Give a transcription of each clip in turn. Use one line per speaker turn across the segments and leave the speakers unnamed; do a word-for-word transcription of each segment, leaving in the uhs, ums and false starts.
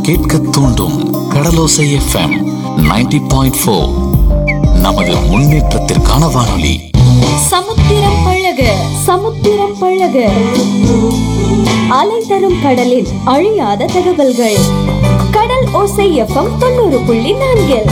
கேட்க தூண்டும் கடலோசை FM ninety point four. நமது முன்னேற்றத்திற்கான வானொலி.
சமுத்திரம் பழக சமுத்திரம் பழக அலை தரும் கடலின் அழியாத தகவல்கள். கடல் ஓசை எஃப்எம் தொண்ணூறு புள்ளி நான்கில்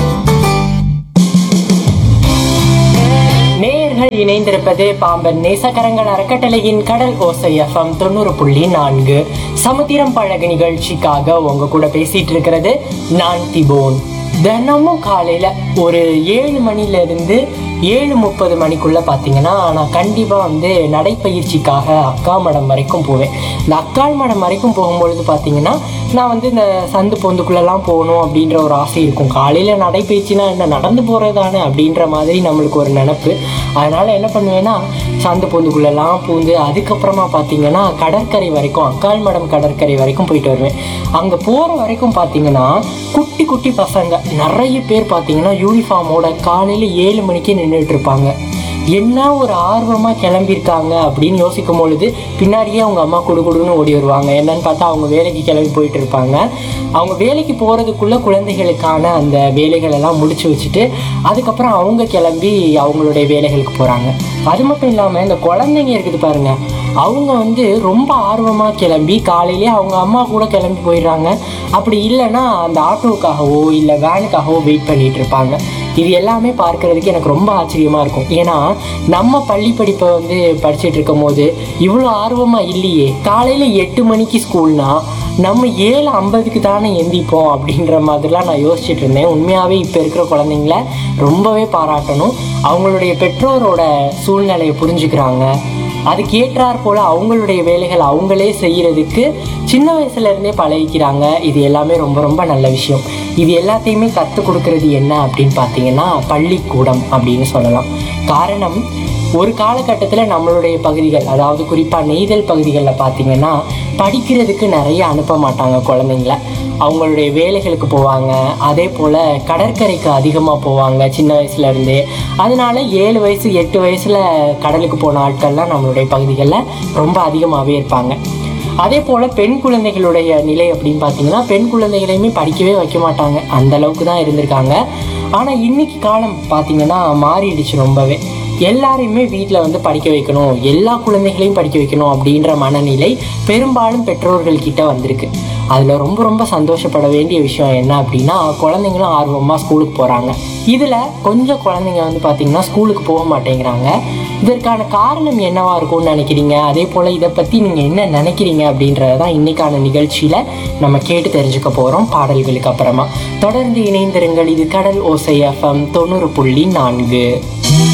நேயர்கள் இணைந்திருப்பது பாம்பன் நேசகரங்கள் அறக்கட்டளையின் கடல் ஓசை எஃப்எம் தொண்ணூறு புள்ளி நான்கு சமுத்திரம் பழக நிகழ்ச்சிக்காக உங்க கூட பேசிட்டு இருக்கிறது நான் திபோன். தினமும் காலையில ஒரு ஏழு மணில இருந்து ஏழு முப்பது மணிக்குள்ள பாத்தீங்கன்னா நான் கண்டிப்பா வந்து நடைப்பயிற்சிக்காக அக்கால் மடம் வரைக்கும் போவேன். இந்த அக்கால் மடம் வரைக்கும் போகும்பொழுது பாத்தீங்கன்னா நான் வந்து இந்த சந்து பொந்துக்குள்ளெல்லாம் போகணும் அப்படின்ற ஒரு ஆசை இருக்கும். காலையில நடைப்பயிற்சினா என்ன, நடந்து போறதானே அப்படின்ற மாதிரி நம்மளுக்கு ஒரு நினப்பு. அதனால என்ன பண்ணுவேன்னா சந்து பொந்துக்குள்ளெல்லாம் பூந்து அதுக்கப்புறமா பார்த்தீங்கன்னா கடற்கரை வரைக்கும், அக்கால் மடம் கடற்கரை வரைக்கும் போயிட்டு வருவேன். அங்கே போகிற வரைக்கும் பார்த்தீங்கன்னா குட்டி குட்டி பசங்க நிறைய பேர் பார்த்தீங்கன்னா யூனிஃபார்மோட காலையில் ஏழு மணிக்கே நின்றுட்டு இருப்பாங்க. என்ன ஒரு ஆர்வமாக கிளம்பியிருக்காங்க அப்படின்னு யோசிக்கும் பொழுது பின்னாடியே அவங்க அம்மா குடு குடுன்னு ஓடி வருவாங்க. என்னன்னு பார்த்தா அவங்க வேலைக்கு கிளம்பி போயிட்டு இருப்பாங்க. அவங்க வேலைக்கு போகிறதுக்குள்ளே குழந்தைகளுக்கான அந்த வேலைகள் எல்லாம் முடிச்சு வச்சுட்டு அதுக்கப்புறம் அவங்க கிளம்பி அவங்களுடைய வேலைகளுக்கு போகிறாங்க. அது மட்டும் இல்லாமல் இந்த குழந்தைங்க இருக்குது பாருங்க, அவங்க வந்து ரொம்ப ஆர்வமாக கிளம்பி காலையிலே அவங்க அம்மா கூட கிளம்பி போயிடுறாங்க. அப்படி இல்லைன்னா அந்த ஆட்டோவுக்காகவோ இல்லை வேனுக்காகவோ வெயிட் பண்ணிட்டு இருப்பாங்க. இது எல்லாமே பார்க்கறதுக்கு எனக்கு ரொம்ப ஆச்சரியமாக இருக்கும். ஏன்னா நம்ம பள்ளி படிப்பை வந்து படிச்சுட்டு இருக்கும் போது இவ்வளோ ஆர்வமாக இல்லையே. காலையில் எட்டு மணிக்கு ஸ்கூல்னா நம்ம ஏழு ஐம்பதுக்கு தானே எந்திப்போம் அப்படின்ற மாதிரிலாம் நான் யோசிச்சுட்டு இருந்தேன். உண்மையாகவே இப்போ இருக்கிற குழந்தைங்கள ரொம்பவே பாராட்டணும். அவங்களுடைய பெற்றோரோட சூழ்நிலையை புரிஞ்சுக்கிறாங்க. அதுக்கு ஏற்றாற் போல் அவங்களுடைய வேலைகள் அவங்களே செய்கிறதுக்கு சின்ன வயசுலேருந்தே பழகிக்கிறாங்க. இது எல்லாமே ரொம்ப ரொம்ப நல்ல விஷயம். இது எல்லாத்தையுமே கற்றுக் கொடுக்கறது என்ன அப்படின்னு பார்த்தீங்கன்னா பள்ளிக்கூடம் அப்படின்னு சொல்லலாம். காரணம், ஒரு காலகட்டத்தில் நம்மளுடைய பகுதிகள், அதாவது குறிப்பாக நெய்தல் பகுதிகளில் பார்த்தீங்கன்னா படிக்கிறதுக்கு நிறைய அனுப்ப மாட்டாங்க குழந்தைங்கள. அவங்களுடைய வேலைகளுக்கு போவாங்க. அதே போல் கடற்கரைக்கு அதிகமாக போவாங்க சின்ன வயசுலேருந்தே. அதனால ஏழு வயசு எட்டு வயசில் கடலுக்கு போன ஆட்கள்லாம் நம்மளுடைய பகுதிகளில் ரொம்ப அதிகமாகவே இருப்பாங்க. அதே போல் பெண் குழந்தைகளுடைய நிலை அப்படின்னு பார்த்தீங்கன்னா பெண் குழந்தைகளையுமே படிக்கவே வைக்க மாட்டாங்க. அந்த அளவுக்கு தான் இருந்திருக்காங்க. ஆனால் இன்னைக்கு காலம் பார்த்தீங்கன்னா மாறிடுச்சு ரொம்பவே. எல்லாரையுமே வீட்டில் வந்து படிக்க வைக்கணும், எல்லா குழந்தைகளையும் படிக்க வைக்கணும் அப்படின்ற மனநிலை பெரும்பாலும் பெற்றோர்கள்கிட்ட வந்திருக்கு. அதில் ரொம்ப ரொம்ப சந்தோஷப்பட வேண்டிய விஷயம் என்ன அப்படின்னா குழந்தைங்களும் ஆர்வமாக ஸ்கூலுக்கு போகிறாங்க. இதில் கொஞ்சம் குழந்தைங்க வந்து பார்த்திங்கன்னா ஸ்கூலுக்கு போக மாட்டேங்கிறாங்க. இதற்கான காரணம் என்னவா இருக்கும்னு நினைக்கிறீங்க? அதே போல் இதை பற்றி நீங்கள் என்ன நினைக்கிறீங்க அப்படின்றத தான் இன்றைக்கான நிகழ்ச்சியில் நம்ம கேட்டு தெரிஞ்சுக்க போகிறோம் பாடல்களுக்கு அப்புறமா. தொடர்ந்து இணைந்திருங்கள். இது கடல் ஓசை எஃப்எம் தொண்ணூறு புள்ளி நான்கு.